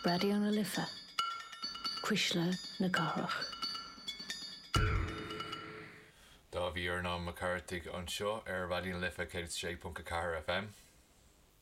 Radio na Lifa. Quisla na Garach. Dá bhí ar ná McCarthy an seo ar Radio na Lifa cé sé.4 FM.